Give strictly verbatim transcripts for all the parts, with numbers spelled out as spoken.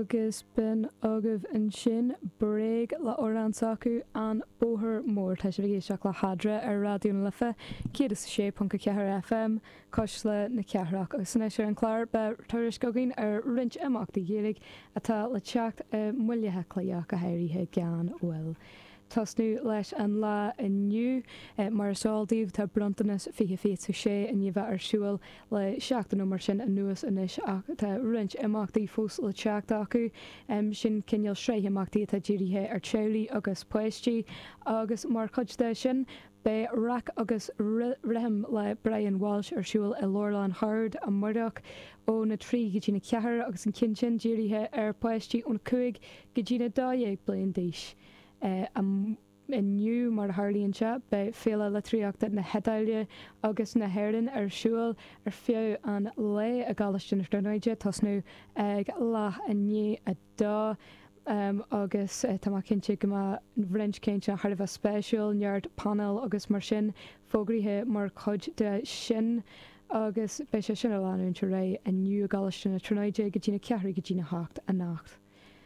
agus bin agah an sin breig le órán sacu an bóthir mór tá sé géisteach le hadra ar radioúna lifa cé is sé punca cethir F M cos le na ceithreach agus sanna sé an chláir be tuairis gogin ar rint amachtaí géalaigh atá le teacht muillethe chléach a héirithe gan bhfuil. Tasnú leis an lá inniu mar sáildíomh tá brontanas fiche féit sé in bheith arsúil le seachtain mar sin a nuas inis ach tá rint amachtaí fós le teacht acu sin cinneal sreithe amachtaí tá ddíirithe ar teolaí agus poisttí agus mar chuide sin Bé rac agus rihim le Brian Walsh arsúil i Lorlan Hard a Murdoch ó na trí go dtína ceathar agus an cin sin ddíirithe ar poisttí ón cuaig go dtína dáhéag blion díis. Uh, um, inniu mar Harlíonse be féle le tríachta na hedáile agus na hairann arsúil ar fiú an lé a gáalaiste na Stráide tasnú ag leth inní a dá um, agus uh, tá cinnte go bhrinch céinte Thar bheith spéisiúil neart panel agus mar sin fógrithe mar chuid de sin agus be sé sin leanún te ré inniu a gáalaiste na Stráide go dtína ceathraí go dtína hácht a nacht.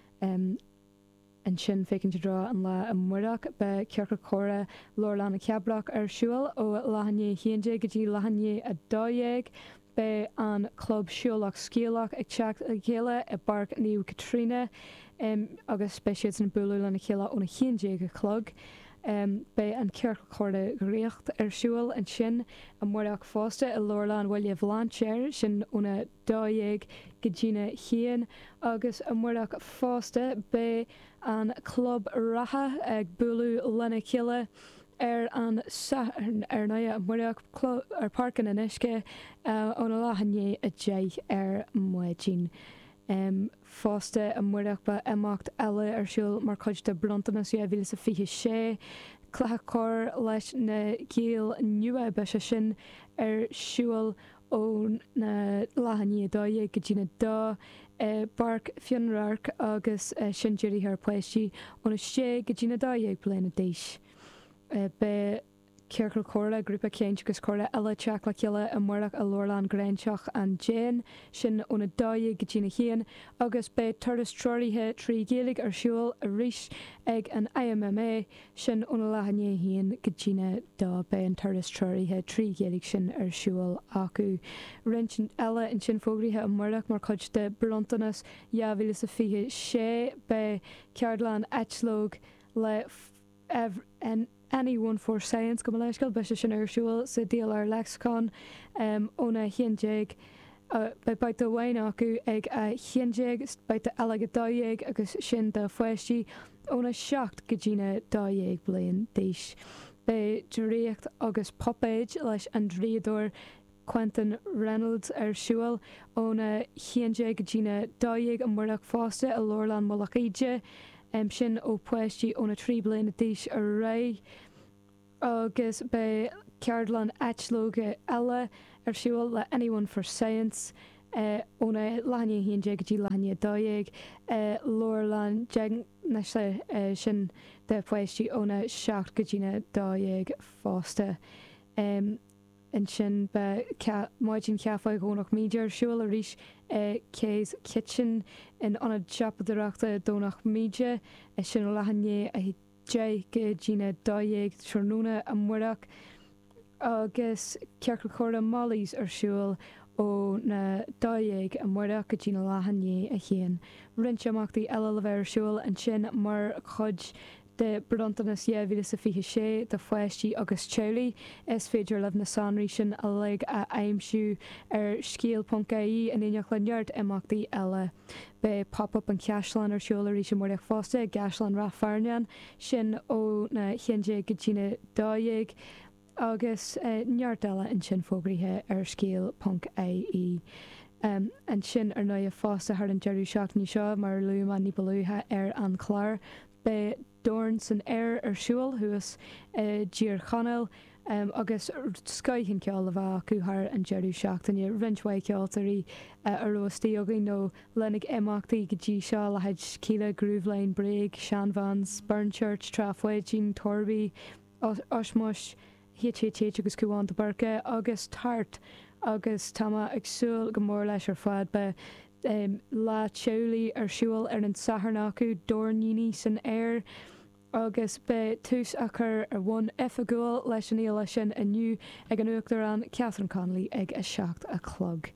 Um, an sin fécinn te rá an le an muireach be cearcha chóra Lorlan a ceabrach arsúil ó lehanné chéide go dtí lehanné a dáhéag be an club siúlach scéalach ag teacht a chéile i barc níú Catriona um, agus speisiad an buú lena chéile óna chéide go clog. Um, be an cearcha chóra réocht arsúil an sin a muireach fásta i Lorlan bhfuil bhláintéir sin óna dáhéag go dtína chéan agus a muireach fásta be an club ratha ag buú lena chéile ar an ar naia a muireach ar parcan in isce uh, óna lehanné a dé ar muidín. Um, fásta a muireach ba amacht eile arsúil mar chuid de brontanas a bhí sa fiche sé chlutha cór leis na cíal nua be se sin ar siúil ó na lehanní dáhéag go dtína dá uh, barc fionrarc agus uh, sin dúirí ar poisttí óna sé go dtína dáhéag bliana déis. Uh, be cearcail chóra grúpa céint agus chóra eile teach le ceile a muireach a Lorlan Granseach an Jane sin óna dáhéag go dtína chéan agus be turas troirithe trí géalaigh arsúil a ríis ag an I M M A sin óna lehanné chéan go dtína dá be an turas troirithe trí géalaigh sin arsúil acu. Rint eile in sin fógrithe a muireach mar chuid de brontanas jaabhíle sa fiche sé be Ceardlan Etlóg le an Anyone for Science go leiscail be sin arsúil sa díal ar lexicon um, óna chéintéag uh, be baite bhhain acu ag a chéintéag baite eile go dáhéag agus sin de foiisttí óna seacht go dtína dáhéag blion díis. Be dréocht agus popéid leis an dríadúir Quentin Reynolds arsúil óna chéintéag go dtína dáhéag an muireach fásta a Lorlan Malachide Um, sin ó poisttí óna trí bliana díis a ré agus be Ceardlan Etlóga eile arsúil le Anyone for Science uh, óna lehanné chéintéag go dtí lehanné dáhéag uh, Lorlan na sé uh, sin de poisttí óna seacht go dtína dáhéag fásta. Um, in sin be maidin ceafaid gónach míidir siúil a ríis céis kitchen in anad seapadachta dónach míide sin ó lehanné a dé go dtína dáhéag tróna a muireach agus cearcail chóra Molly's arsúil ó na dáhéag a muireach go dtína lehanné a chéan. Rint amachtaí eile le bheith arsúil an sin mar chuid de brontanas jaabhíle sa fiche sé de foiisttí agus teolaí is féidir leh na sanraí sin a le a aimimsú ar scéal.caí in éineach le neart amachtaí eile. Be pop-up an ceaslan ar siúlarí sin muireach fásta gaslan ra fearnean sin ó na chéintéag go dtína dáhéag agus uh, neart eile in sin fógrithe ar scéal.caí. Um, an sin ar nua fásta ar an deirú seach ní seo mar luúma ní balúthe ar an chláir be Dorn san air arsúil thuas uh, dír chanel um, agus scaithinn ceáil le bheith acuthar an deirú seachtain rinthaid ceáiltarí uh, aróstaí agaí nó lenig amachtaí go dtí seo le heid cíle Grúvlein Breig, Seanvans, Burnchurch, Trafuid, Jean Torby, Osmos, Hitétéit agus Cuáin de Barca agus Tart agus táma agsúil go mór leis ar fad be um, lá teolaí ar siúil ar an saharna acu dorníní san air agus be tús a chur ar bhain efagúil leis an lei sin aniu ag an uachtar an Catherine Connolly ag a seacht a clog.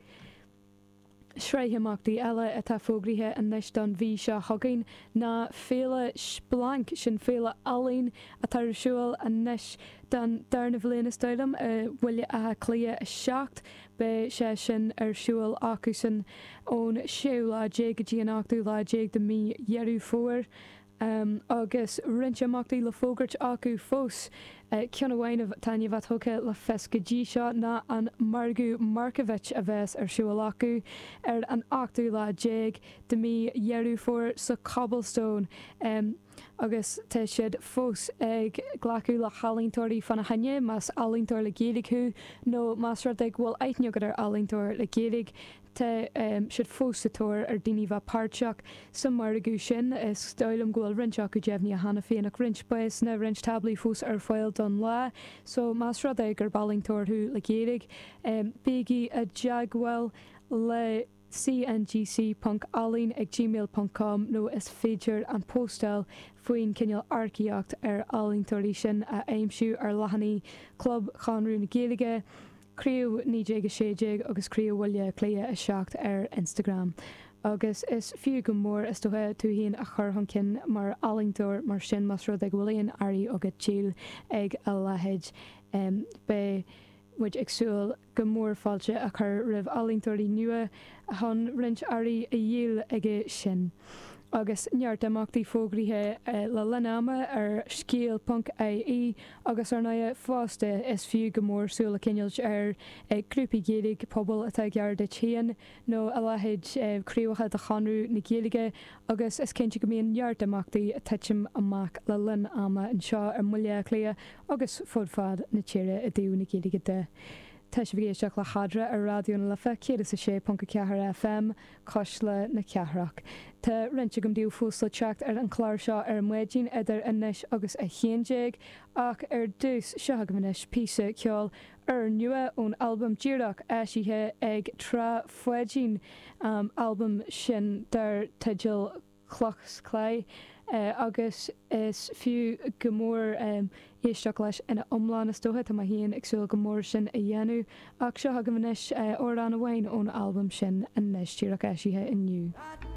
Sreithimeachtaí eile atá fógrithe an neis don bhí seo thugainn ná féle splank sin féle alín atá siúil an neis don darna bhléana stoilm a bhfuile a clia a seacht be sé sin ar siúil acu san ón siú lá dé go dtí an achtaú lá dé de mí dhearú fuair. Um, agus rinse amachtaí le fógart acu fós uh, ceanna bhhainmh taine bheit thucha le fescadí seo ná an Margu Markovich a bheits ar siúil acu ar an achtaú lá déag de mí dhearú fuair sa Cobblestone. Um, agus te siad fós ag ghlacu le chalíntóirí fanna haine mas alíntóir le géalaigh chu nó más rud ag bhfuil aithneogad ar alíntóir le géalaigh te um, siad fósatóir ar daoine bheith páirteach sa margu sin is stoilm ghfuil rinseach go déimhní a hana féanach rinse buis na rinse tablaí fós ar fáil don lá, so más rud ag gur ballingtóirthú le géalaigh. Um, Bígí a deagháil le c n g c punt alín ag gmail punt com nó is féidir an postal faoin cineal arciacht ar alíntóirí sin a aimsiú ar lehannaí club Chanrú na Gaeilge, Críú ní dé séideag agus críú bhfuile clia a seacht ar Instagram. Agus is fiú go mór is dothe tú híon a churhan cin mar alíntóir mar sin mas rud ag bhfuilíon airí agad tíl ag a lehéid um, be muid agsúil go mór fáilte a chur rih alíntóirí nua a hon rint airí a dhéal aige sin. Agus neart amachtaí fógrithe uh, le lenáama ar scéal punt I E agus ar naia fásta is fiú go mór súla cineilt ar ag grúpi géalaigh pobl atá gear de chéan nó a lehéid uh, críocha de Chanrú na Gaeilge agus is cinnte go míon neart amachtaí a teitsim amach le lin ama an seo ar muile clia agus fudfad na tíre a dú na Gaeilge de. Tá sé bhgéisteach le chadra ar radioúna lefa cé a sé punt cethir F M cos le na ceithreach. Tá rinte gom dú fús le teacht ar an chláir seo ar muidín idir inis agus a chéantéig ach ar dús seo go muis písa ceáil ar nua ón albumm díreach eisithe ag tra foiidín um, albumm sin dar teideal Clochs Clay uh, agus is fiú go mór um, éisteach leis ina omláin is dóthe tá híon agsúil go mór sin a dhéanú ach seo go muis uh, ó an bhhain ón albumm sin a níos tíreach eisithe inniu.